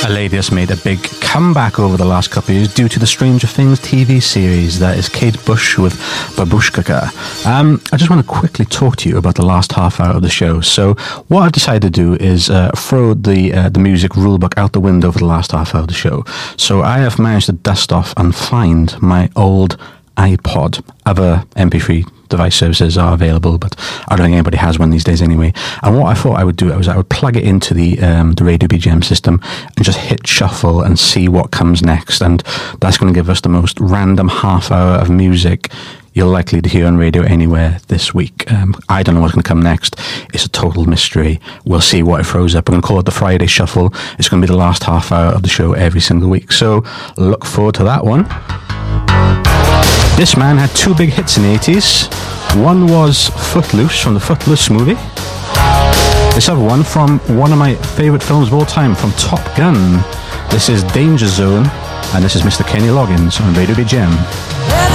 A lady has made a big comeback over the last couple of years due to the Stranger Things TV series. That is Kate Bush with Babushka. I just want to quickly talk to you about the last half hour of the show. So what I've decided to do is throw the music rulebook out the window for the last half hour of the show. So I have managed to dust off and find my old iPod. Other MP3 device services are available, but I don't think anybody has one these days anyway. And what I thought I would do was I would plug it into the Radio BGM system and just hit shuffle and see what comes next. And that's going to give us the most random half hour of music you're likely to hear on radio anywhere this week. I don't know what's going to come next. It's a total mystery. We'll see what it throws up. We're going to call it the Friday Shuffle. It's going to be the last half hour of the show every single week. So look forward to that one. This man had two big hits in the 80s. One was Footloose from the Footloose movie. This other one from one of my favourite films of all time, from Top Gun. This is Danger Zone, and this is Mr. Kenny Loggins on Radio BGM.